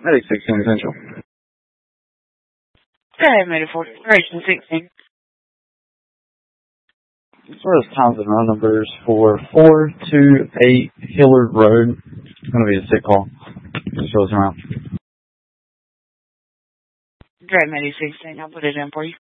Medic 16 Central. Go ahead, Medic 16. First times and run numbers for 428 Hillard Road. It's going to be a sick call. Just shows them out. Go ahead, Medic 16. I'll put it in for you.